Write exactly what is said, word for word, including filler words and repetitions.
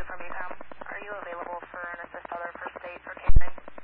from U COM. Are you available for an assist other for state or catering?